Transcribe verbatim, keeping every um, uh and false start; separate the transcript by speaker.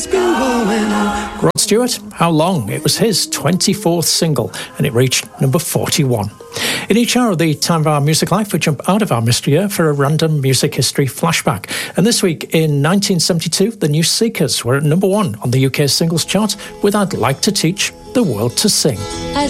Speaker 1: Rod Stewart, How Long? It was his twenty-fourth single, and it reached number forty-one. In each hour of the Time of Our Music Life, we jump out of our mystery year for a random music history flashback. And this week, in nineteen seventy-two, the New Seekers were at number one on the U K singles chart with I'd Like to Teach the World to Sing.
Speaker 2: I'd